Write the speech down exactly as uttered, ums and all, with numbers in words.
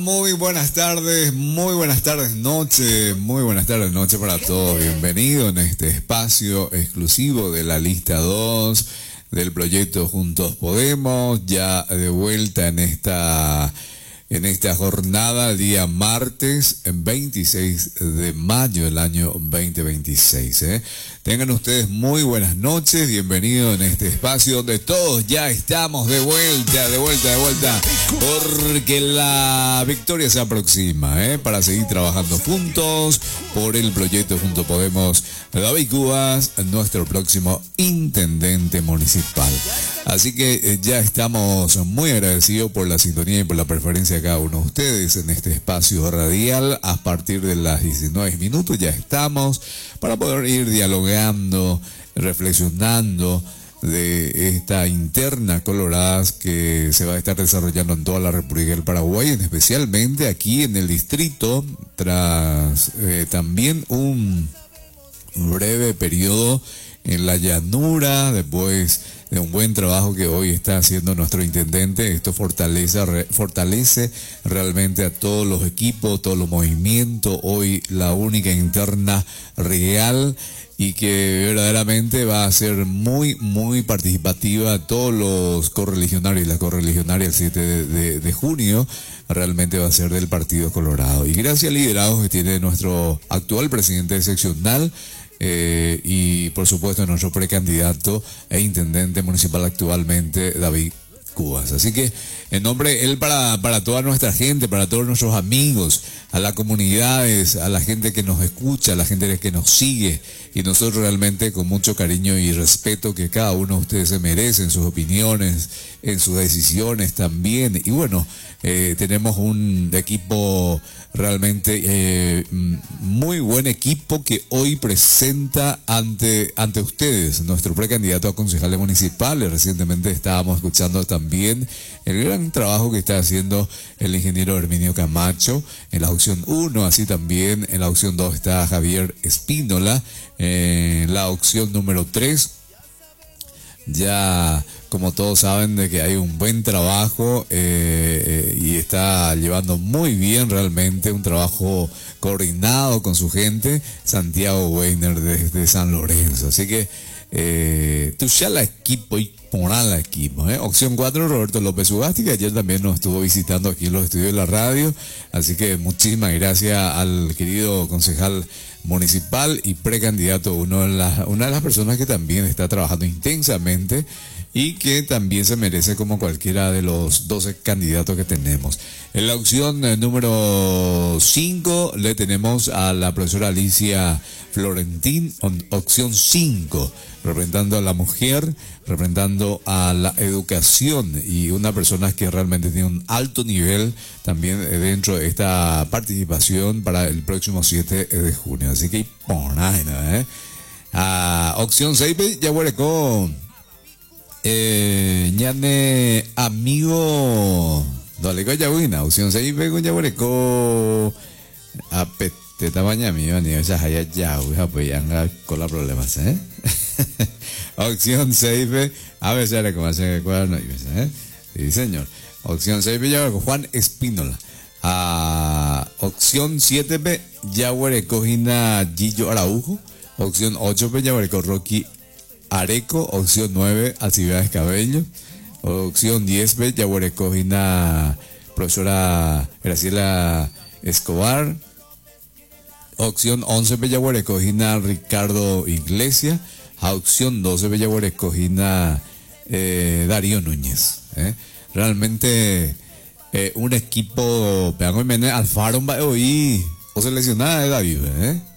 Muy buenas tardes, muy buenas tardes, noche, muy buenas tardes, noche para todos. Bienvenido en este espacio exclusivo de la lista dos del proyecto Juntos Podemos, ya de vuelta en esta en esta jornada, día martes veintiséis de mayo del año veinte veintiséis. ¿eh? Tengan ustedes muy buenas noches, bienvenidos en este espacio donde todos ya estamos de vuelta, de vuelta, de vuelta, porque la victoria se aproxima, ¿eh? para seguir trabajando juntos por el proyecto Juntos Podemos. David Cubas, nuestro próximo intendente municipal. Así que eh, ya estamos muy agradecidos por la sintonía y por la preferencia de cada uno de ustedes en este espacio radial. A partir de las diecinueve minutos ya estamos para poder ir dialogando, reflexionando de esta interna colorada que se va a estar desarrollando en toda la República del Paraguay, especialmente aquí en el distrito, tras eh, también un breve periodo en la llanura, después de un buen trabajo que hoy está haciendo nuestro intendente. Esto fortalece, re, fortalece realmente a todos los equipos, todos los movimientos, hoy la única interna real y que verdaderamente va a ser muy, muy participativa. Todos los correligionarios y las correligionarias el siete de, de, de junio realmente va a ser del Partido Colorado. Y gracias al liderazgo que tiene nuestro actual presidente seccional, Eh, y por supuesto nuestro precandidato e intendente municipal actualmente, David Cubas. Así que en nombre él para, para toda nuestra gente, para todos nuestros amigos, a las comunidades, a la gente que nos escucha, a la gente que nos sigue, y nosotros realmente con mucho cariño y respeto que cada uno de ustedes se merece en sus opiniones, en sus decisiones también. Y bueno, eh, tenemos un equipo realmente eh, muy buen equipo que hoy presenta ante, ante ustedes nuestro precandidato a concejales municipales. Recientemente estábamos escuchando también el gran trabajo que está haciendo el ingeniero Herminio Camacho en la opción uno, así también en la opción dos está Javier Espínola, en la opción número tres ya como todos saben de que hay un buen trabajo eh, eh, y está llevando muy bien realmente un trabajo coordinado con su gente, Santiago Weiner desde San Lorenzo. Así que eh, tú ya la equipo y poner la equipo. ¿eh? Opción cuatro, Roberto López Ugasti, que ayer también nos estuvo visitando aquí en los estudios de la radio. Así que muchísimas gracias al querido concejal municipal y precandidato, uno de las, una de las personas que también está trabajando intensamente y que también se merece como cualquiera de los doce candidatos que tenemos. En la opción eh, número cinco le tenemos a la profesora Alicia Florentín, opción cinco, representando a la mujer, representando a la educación, y una persona que realmente tiene un alto nivel también dentro de esta participación para el próximo siete de junio. Así que por ahí, ¿eh? Ah, opción seis, ya hueco. Eh, ñane amigo dale con yabuina, opción seis, pego ya hueco. Apete tamaña mío, ni esa haya ya, pues ya con los problemas, ¿eh? Opción seis, a ver si ahora como hace el cuaderno, ¿eh? Sí, señor. Opción seis, ya Juan Espínola. Ah, opción siete, ya cogina Gillo Araujo. Opción ocho, ya Rocky Areco. Opción nueve, Alcibiades Cabello. Opción diez, ya cogina profesora Graciela Escobar. Opción once, ya cogina Ricardo Iglesias. A opción doce, Bellaguare Cojina eh, Darío Núñez. ¿eh? Realmente eh, un equipo, Peango Jiménez, Alfaro, hoy o seleccionada de David. ¿eh?